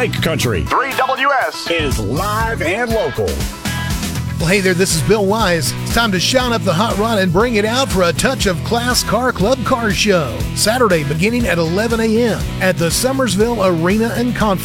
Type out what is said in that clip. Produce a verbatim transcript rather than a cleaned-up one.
Lake Country three W S is live and local. Well, hey there, this is Bill Wise. It's time to shout up the hot rod and bring it out for a Touch of Class Car Club Car Show. Saturday beginning at eleven a.m. at the Summersville Arena and Conference